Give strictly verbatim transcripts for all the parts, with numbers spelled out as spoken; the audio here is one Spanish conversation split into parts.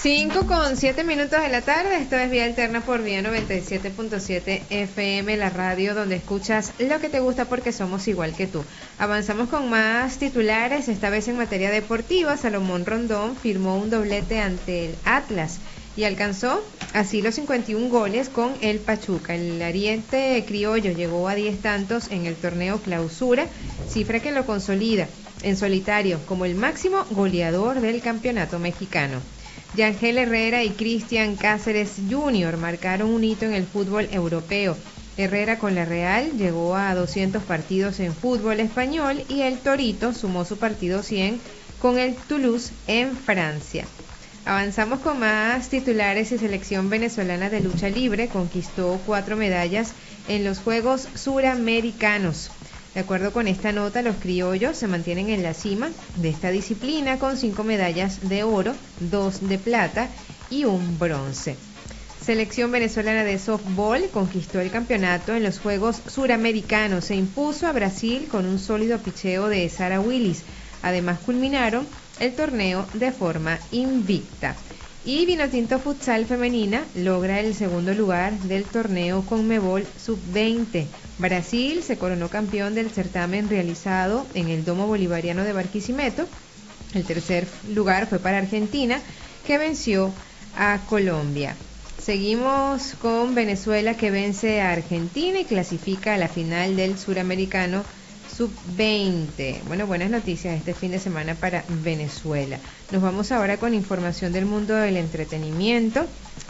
Cinco con siete minutos de la tarde, esto es Vía Alterna por Vía noventa y siete punto siete F M, la radio donde escuchas lo que te gusta porque somos igual que tú. Avanzamos con más titulares, esta vez en materia deportiva. Salomón Rondón firmó un doblete ante el Atlas y alcanzó así los cincuenta y un goles con el Pachuca. El ariete criollo llegó a diez tantos en el torneo Clausura, cifra que lo consolida en solitario como el máximo goleador del campeonato mexicano. Yangel Herrera y Cristian Cáceres junior marcaron un hito en el fútbol europeo. Herrera con la Real llegó a doscientos partidos en fútbol español y el Torito sumó su partido cien con el Toulouse en Francia. Avanzamos con más titulares y selección venezolana de lucha libre conquistó cuatro medallas en los Juegos Suramericanos. De acuerdo con esta nota, los criollos se mantienen en la cima de esta disciplina con cinco medallas de oro, dos de plata y un bronce. Selección venezolana de softball conquistó el campeonato en los Juegos Suramericanos. Se impuso a Brasil con un sólido picheo de Sara Willis. Además, culminaron el torneo de forma invicta. Y Vinotinto Futsal Femenina logra el segundo lugar del torneo Conmebol sub veinte. Brasil se coronó campeón del certamen realizado en el Domo Bolivariano de Barquisimeto. El tercer lugar fue para Argentina, que venció a Colombia. Seguimos con Venezuela, que vence a Argentina y clasifica a la final del Suramericano sub veinte. Bueno, buenas noticias este fin de semana para Venezuela. Nos vamos ahora con información del mundo del entretenimiento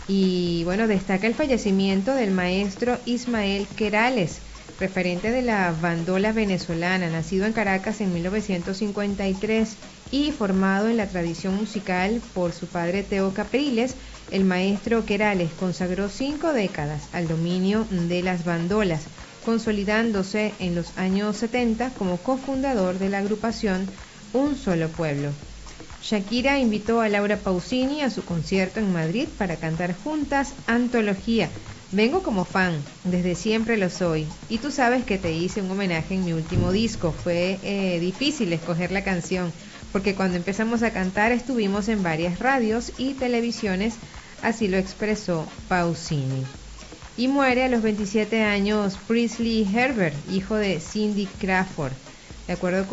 y bueno, destaca el fallecimiento del maestro Ismael Querales, referente de la bandola venezolana, nacido en Caracas en mil novecientos cincuenta y tres y formado en la tradición musical por su padre Teo Capriles. El maestro Querales consagró cinco décadas al dominio de las bandolas, consolidándose en los años setenta como cofundador de la agrupación Un Solo Pueblo. Shakira invitó a Laura Pausini a su concierto en Madrid para cantar juntas Antología. Vengo como fan, desde siempre lo soy, y tú sabes que te hice un homenaje en mi último disco. Fue eh, difícil escoger la canción, porque cuando empezamos a cantar estuvimos en varias radios y televisiones, así lo expresó Pausini. Y muere a los veintisiete años Presley Herbert, hijo de Cindy Crawford. De acuerdo con